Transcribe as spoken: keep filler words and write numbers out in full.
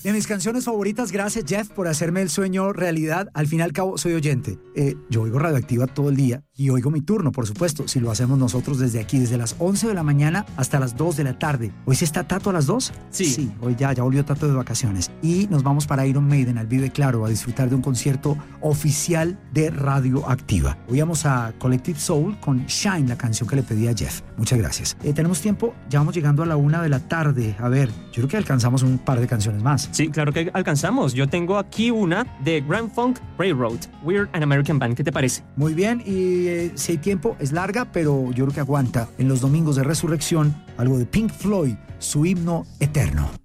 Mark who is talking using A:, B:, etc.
A: De mis canciones favoritas, gracias Jeff por hacerme el sueño realidad. Al fin y al cabo soy oyente. Eh, yo oigo Radioactiva todo el día y oigo mi turno, por supuesto, si lo hacemos nosotros desde aquí, desde las once de la mañana hasta las dos de la tarde. ¿Hoy sí está Tato a las dos?
B: Sí.
A: Sí, hoy ya, ya volvió Tato de vacaciones. Y nos vamos para Iron Maiden al Vive Claro a disfrutar de un concierto oficial de Radioactiva. Hoy vamos a Collective Soul con Shine, la canción que le pedí a Jeff. Muchas gracias. Eh, tenemos tiempo, ya vamos llegando a la una de la tarde. A ver, yo creo que alcanzamos un par de canciones más.
B: Sí, claro que alcanzamos. Yo tengo aquí una de Grand Funk Railroad, We're an American Band. ¿Qué te parece?
A: Muy bien, y eh, si hay tiempo, es larga, pero yo creo que aguanta. En los domingos de resurrección, algo de Pink Floyd, su himno eterno.